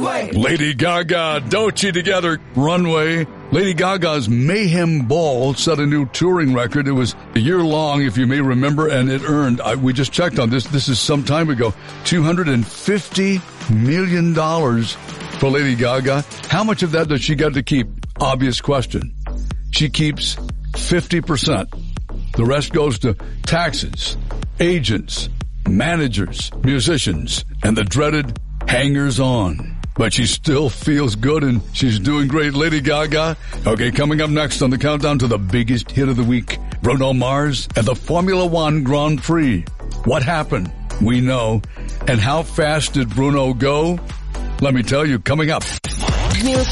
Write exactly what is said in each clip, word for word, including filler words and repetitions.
Runway. Lady Gaga, Doechii together, Runway. Lady Gaga's Mayhem Ball set a new touring record. It was a year long, if you may remember, and it earned, I, we just checked on this, this is some time ago, two hundred fifty million dollars for Lady Gaga. How much of that does she get to keep? Obvious question. She keeps fifty percent. The rest goes to taxes, agents, managers, musicians, and the dreaded hangers-on. But she still feels good and she's doing great. Lady Gaga. Okay, coming up next on the countdown to the biggest hit of the week, Bruno Mars and the Formula One Grand Prix. What happened? We know. And how fast did Bruno go? Let me tell you, coming up. Milk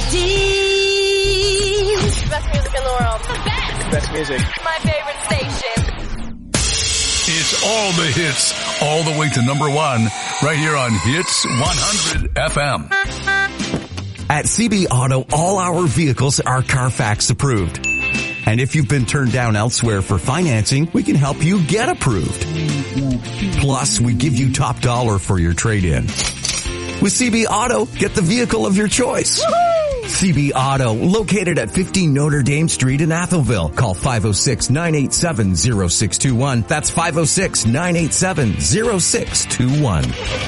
Tea. Best music in the world. The best. Best music. My favorite station. It's all the hits, all the way to number one, right here on Hits one hundred F M. At C B Auto, all our vehicles are Carfax approved. And if you've been turned down elsewhere for financing, we can help you get approved. Plus, we give you top dollar for your trade-in. With C B Auto, get the vehicle of your choice. Woo-hoo! C B Auto, located at fifteen Notre Dame Street in Atholville. Call five oh six, nine eight seven, oh six two one. That's five oh six, nine eight seven, oh six two one.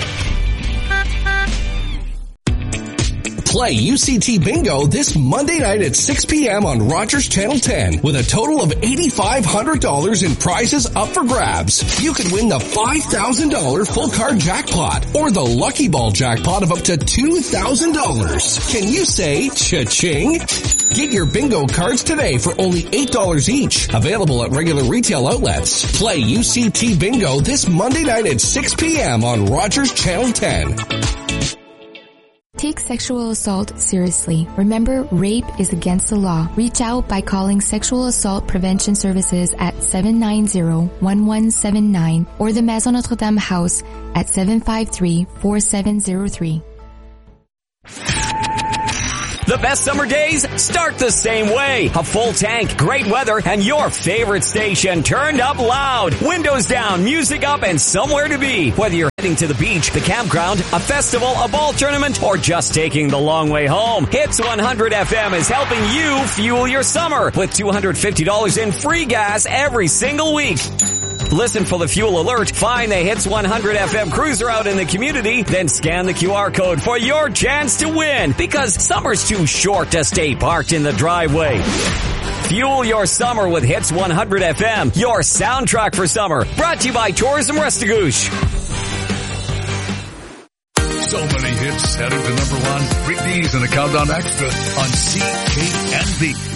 Play U C T Bingo this Monday night at six p.m. on Rogers Channel ten with a total of eight thousand five hundred dollars in prizes up for grabs. You can win the five thousand dollars full card jackpot or the Lucky Ball jackpot of up to two thousand dollars. Can you say cha-ching? Get your bingo cards today for only eight dollars each. Available at regular retail outlets. Play U C T Bingo this Monday night at six p.m. on Rogers Channel ten. Take sexual assault seriously. Remember, rape is against the law. Reach out by calling Sexual Assault Prevention Services at seven nine zero, one one seven nine or the Maison Notre Dame House at seven five three, four seven zero three. The best summer days start the same way. A full tank, great weather, and your favorite station turned up loud. Windows down, music up, and somewhere to be. Whether you're heading to the beach, the campground, a festival, a ball tournament, or just taking the long way home, Hits one hundred F M is helping you fuel your summer with two hundred fifty dollars in free gas every single week. Listen for the fuel alert, find the Hits one hundred F M cruiser out in the community, then scan the Q R code for your chance to win, because summer's too short to stay parked in the driveway. Fuel your summer with Hits one hundred F M, your soundtrack for summer. Brought to you by Tourism Restigouche. So many hits heading to number one. Read these in a Countdown Extra on C K N V.